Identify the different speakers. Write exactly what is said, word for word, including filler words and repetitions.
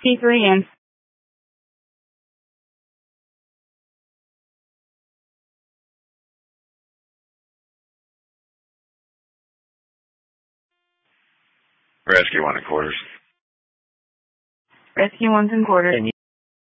Speaker 1: T three in.
Speaker 2: Rescue one in quarters.
Speaker 1: Rescue one's in quarters.